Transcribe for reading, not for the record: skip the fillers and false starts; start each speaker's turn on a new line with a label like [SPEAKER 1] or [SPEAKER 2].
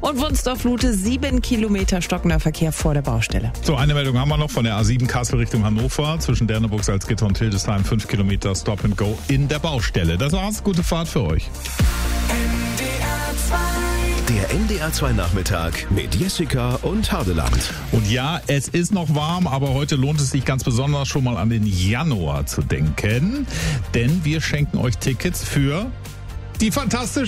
[SPEAKER 1] Und Wunsdorf-Lute, 7 Kilometer stockender Verkehr vor der Baustelle.
[SPEAKER 2] So, eine Meldung haben wir noch von der A7 Kassel Richtung Hannover. Zwischen Derneburg, Salzgitter und Hildesheim 5 Kilometer Stop and Go in der Baustelle. Das war's, gute Fahrt für euch.
[SPEAKER 3] Der NDR 2 Nachmittag mit Jessica und Hardeland.
[SPEAKER 2] Und ja, es ist noch warm, aber heute lohnt es sich ganz besonders schon mal an den Januar zu denken. Denn wir schenken euch Tickets für die fantastische